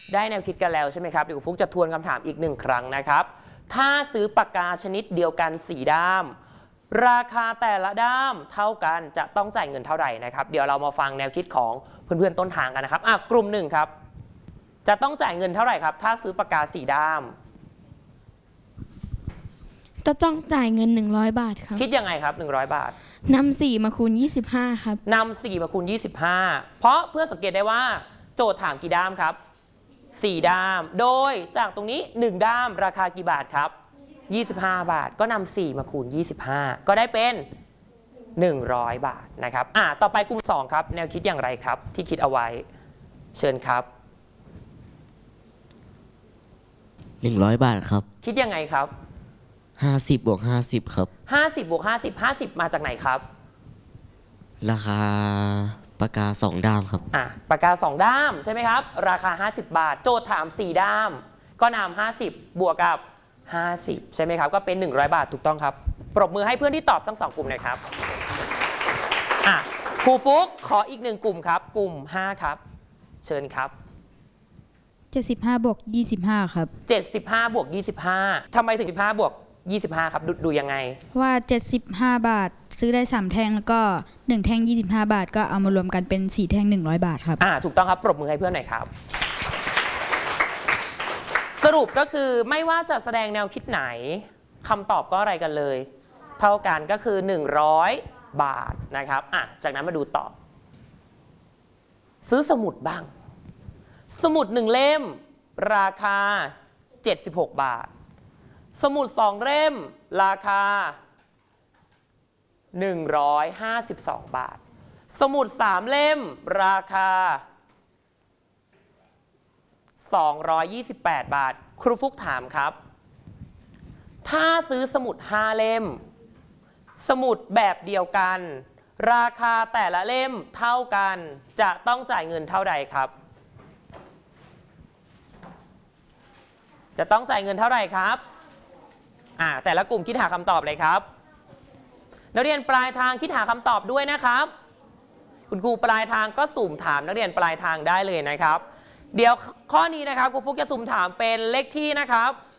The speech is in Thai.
ได้แนวคิดกันแล้วใช่ไหมครับเดี๋ยวฟุกจะทวนคำถามอีก1ครั้งนะครับถ้าซื้อปากกาชนิดเดียวกัน4ด้ามราคาแต่ละด้ามเท่ากันจะต้องจ่ายเงินเท่าไหร่นะครับเดี๋ยวเรามาฟังแนวคิดของเพื่อนๆต้นทางกันนะครับกลุ่ม1ครับจะต้องจ่ายเงินเท่าไหร่ครับถ้าซื้อปากกา4ด้ามจะต้องจ่ายเงิน100 บาทครับคิดยังไงครับ100 บาทนำ4มาคูณ25ครับนำ4มาคูณ25เพราะเพื่อสังเกตได้ว่าโจทย์ถามกี่ด้ามครับ4ด้ามโดยจากตรงนี้1ด้ามราคากี่บาทครับ25 บาทก็นำ4มาคูณ25ก็ได้เป็น100 บาทนะครับต่อไปกลุ่ม2ครับแนวคิดอย่างไรครับที่คิดเอาไว้เชิญครับ 100 บาทครับคิดยังไงครับ 50 บวก 50ครับ 50 บวก 50มาจากไหนครับราคาปากกา2ด้ามครับปากกา2ด้ามใช่ไหมครับราคา50 บาทโจทย์ถาม4ด้ามก็นำ50บวกกับ50ใช่ไหมครับก็เป็น100 บาทถูกต้องครับปรบมือให้เพื่อนที่ตอบทั้ง2กลุ่มหน่อยครับครูฟุกขออีก1กลุ่มครับกลุ่ม5ครับเชิญครับ 75 บวก 25ครับ 75 บวก 25ทำไมถึง15 บวก 25ครับดูยังไงว่า75 บาทซื้อได้3แท่งแล้วก็1แท่ง25 บาทก็เอามารวมกันเป็น4แท่ง100 บาทครับถูกต้องครับปรบมือให้เพื่อนหน่อยครับสรุปก็คือไม่ว่าจะแสดงแนวคิดไหนคำตอบก็อะไรกันเลยเท่ากันก็คือ100 บาทนะครับจากนั้นมาดูต่อซื้อสมุดบ้างสมุด1เล่มราคา76 บาทสมุด2เล่มราคา152 บาทสมุด3เล่มราคา228 บาทครูฟุกถามครับถ้าซื้อสมุด5เล่มสมุดแบบเดียวกันราคาแต่ละเล่มเท่ากันจะต้องจ่ายเงินเท่าใดครับจะต้องจ่ายเงินเท่าไหร่ครับแต่ละกลุ่มคิดหาคำตอบเลยครับนักเรียนปลายทางคิดหาคำตอบด้วยนะครับคุณครูปลายทางก็สุ่มถามนักเรียนปลายทางได้เลยนะครับเดี๋ยวข้อนี้นะครับครูฟุกจะสุ่มถามเป็นเลขที่นะครับ